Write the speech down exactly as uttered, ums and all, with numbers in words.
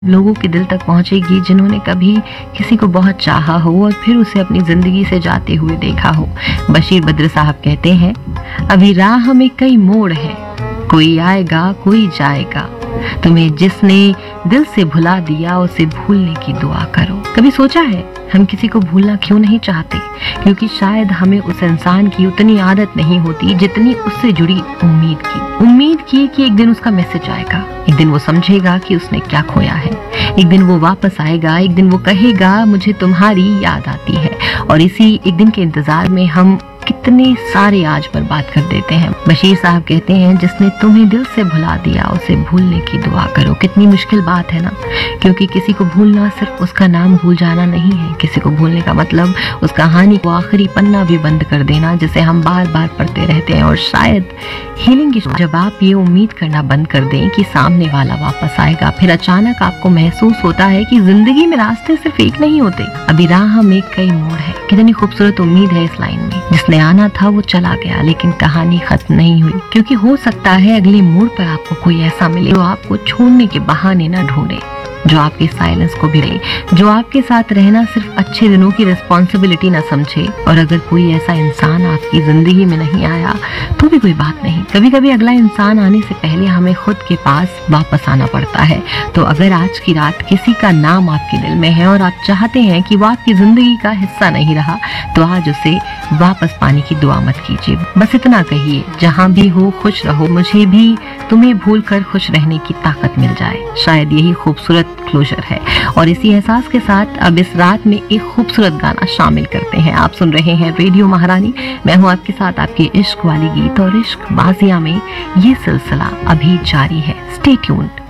लोगों के दिल तक पहुंचेगी जिन्होंने कभी किसी को बहुत चाहा हो और फिर उसे अपनी जिंदगी से जाते हुए देखा हो। बशीर बद्र साहब कहते हैं, अभी राह में कई मोड़ हैं, कोई आएगा कोई जाएगा, तुम्हें जिसने दिल से भुला दिया उसे भूलने की दुआ करो। कभी सोचा है हम किसी को भूलना क्यों नहीं चाहते? क्योंकि शायद हमें उस इंसान की उतनी आदत नहीं होती जितनी उससे जुड़ी उम्मीद की। उम्मीद की कि एक दिन उसका मैसेज आएगा, एक दिन वो समझेगा कि उसने क्या खोया है, एक दिन वो वापस आएगा, एक दिन वो कहेगा मुझे तुम्हारी याद आती है। और इसी एक दिन के इंतजार में हम कितने सारे आज बर्बाद कर देते हैं। बशीर साहब कहते हैं, जिसने तुम्हें दिल से भुला दिया उसे भूलने की दुआ करो। कितनी मुश्किल बात है ना, क्योंकि किसी को भूलना सिर्फ उसका नाम भूल जाना नहीं है। किसी को भूलने का मतलब उस कहानी को आखिरी पन्ना भी बंद कर देना जिसे हम बार बार पढ़ते रहते हैं। और शायद हीलिंग की जब आप ये उम्मीद करना बंद कर दें कि सामने वाला वापस आएगा, फिर अचानक आपको महसूस होता है कि जिंदगी में रास्ते सिर्फ एक नहीं होते, अभी राह में कई मोड़ है। कितनी खूबसूरत उम्मीद है इस लाइन में। जिसने आना था वो चला गया, लेकिन कहानी खत्म नहीं हुई, क्योंकि हो सकता है अगले मोड़ पर आपको कोई ऐसा मिले जो आपको छोड़ने के बहाने न ढूंढे, जो आपके साइलेंस को भी ले, जो आपके साथ रहना सिर्फ अच्छे दिनों की रिस्पॉन्सिबिलिटी न समझे। और अगर कोई ऐसा इंसान आपकी जिंदगी में नहीं आया तो भी कोई बात नहीं, कभी कभी अगला इंसान आने से पहले हमें खुद के पास वापस आना पड़ता है। तो अगर आज की रात किसी का नाम आपके दिल में है और आप चाहते हैं कि वो आपकी जिंदगी का हिस्सा नहीं रहा, तो आज उसे वापस पाने की दुआ मत कीजिए। बस इतना कहिए, जहाँ भी हो खुश रहो, मुझे भी तुम्हें भूल कर खुश रहने की ताकत मिल जाए। शायद यही खूबसूरत क्लोजर है। और इसी एहसास के साथ अब इस रात में एक खूबसूरत गाना शामिल करते हैं। आप सुन रहे हैं रेडियो महारानी, मैं हूं आपके साथ आपके इश्क वाली गीत, और इश्क बाजिया में ये सिलसिला अभी जारी है। Stay tuned.